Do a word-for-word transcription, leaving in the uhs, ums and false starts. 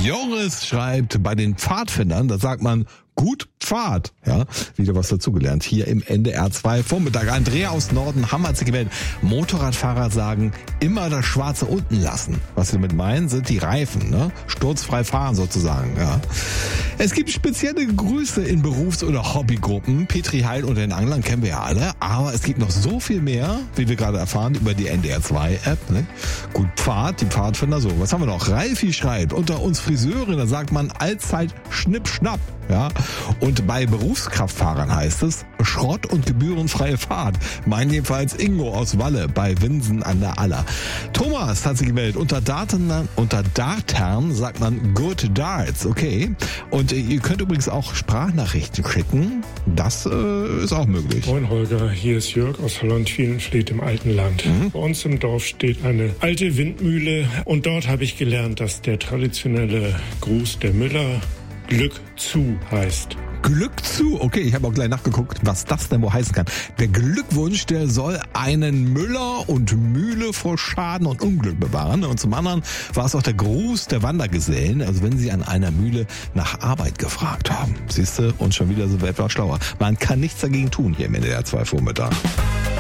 Joris schreibt, bei den Pfadfindern, da sagt man gut Pfad. Ja, wieder was dazugelernt. Hier im N D R zwei Vormittag. Andrea aus Norden, Hammer hat sich gewählt. Motorradfahrer sagen, immer das Schwarze unten lassen. Was sie damit meinen, sind die Reifen, ne? Sturzfrei fahren sozusagen, ja. Es gibt spezielle Grüße in Berufs- oder Hobbygruppen. Petri Heil unter den Anglern kennen wir ja alle. Aber es gibt noch so viel mehr, wie wir gerade erfahren, über die N D R zwei App, ne? Gut Pfad, die Pfadfinder, so. Was haben wir noch? Ralfi schreibt, unter uns Friseurin, da sagt man allzeit Schnipp, Schnapp, ja. Und bei Berufskraftfahrern heißt es Schrott- und gebührenfreie Fahrt. Mein jedenfalls Ingo aus Walle bei Winsen an der Aller. Thomas hat sich gemeldet. Unter Daten, unter Dartern sagt man Good Darts, okay. Und ihr könnt übrigens auch Sprachnachrichten schicken. Das äh, ist auch möglich. Moin Holger, hier ist Jörg aus Holland-Wielenfleet im alten Land. Mhm. Bei uns im Dorf steht eine alte Windmühle und dort habe ich gelernt, dass der traditionelle Gruß der Müller Glück zu heißt. Glück zu? Okay, ich habe auch gleich nachgeguckt, was das denn wohl heißen kann. Der Glückwunsch, der soll einen Müller und Mühle vor Schaden und Unglück bewahren. Und zum anderen war es auch der Gruß der Wandergesellen, also wenn sie an einer Mühle nach Arbeit gefragt haben. Siehst du, und schon wieder sind wir etwas schlauer. Man kann nichts dagegen tun hier im N D R zwei Vormittag.